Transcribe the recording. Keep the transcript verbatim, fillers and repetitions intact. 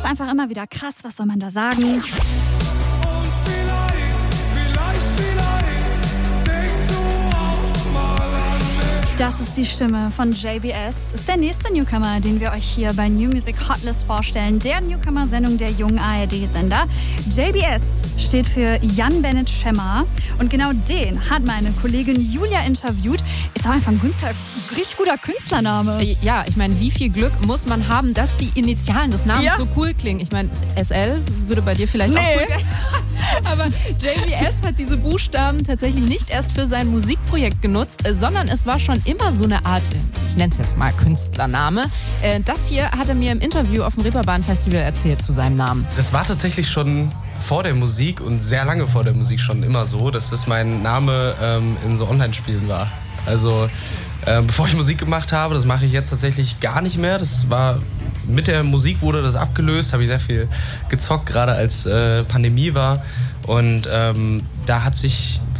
ist einfach immer wieder krass, was soll man da sagen? Das ist die Stimme von J B S. Ist der nächste Newcomer, den wir euch hier bei New Music Hotlist vorstellen. Der Newcomer-Sendung der jungen A R D-Sender. J B S steht für Jan Bennett Schemmer. Und genau den hat meine Kollegin Julia interviewt. Ist auch einfach ein Künstler, richtig guter Künstlername. Ja, ich meine, wie viel Glück muss man haben, dass die Initialen des Namens ja. so cool klingen? Ich meine, S L würde bei dir vielleicht nee. auch cool klingen. Aber J B S hat diese Buchstaben tatsächlich nicht erst für sein Musikprojekt genutzt, sondern es war schon immer so eine Art, ich nenne es jetzt mal Künstlername. Das hier hat er mir im Interview auf dem Reeperbahn-Festival erzählt zu seinem Namen. Das war tatsächlich schon vor der Musik und sehr lange vor der Musik schon immer so, dass das mein Name ähm, in so Online-Spielen war. Also äh, bevor ich Musik gemacht habe, das mache ich jetzt tatsächlich gar nicht mehr. Das war mit der Musik wurde das abgelöst, habe ich sehr viel gezockt, gerade als äh, Pandemie war. Und ähm, da hat sich